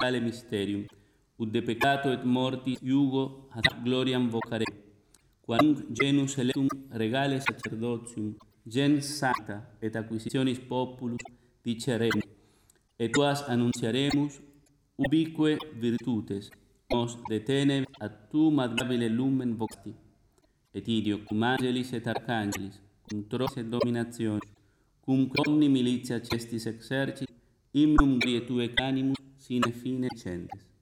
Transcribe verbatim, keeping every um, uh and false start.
sacrificale mysterium, ut de peccato et mortis iugo ad gloriam vocare, quam genus electum regale sacerdotium, gens sancta et acquisitionis populus dicerem, et tuas annunciaremus ubique virtutes, nos de tenebras ad tuum admirabile lumen vocati, et idio cum angelis et archangelis, cum trones et dominationes, cum omni militia cestis exercit, hymnum gloriae tuae canimus sine fine centes.